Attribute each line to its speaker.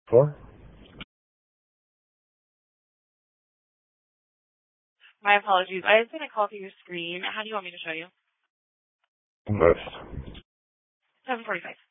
Speaker 1: 4?
Speaker 2: My apologies. I was going to call through your screen. How do you want me to show you?
Speaker 1: List.
Speaker 2: 7:45.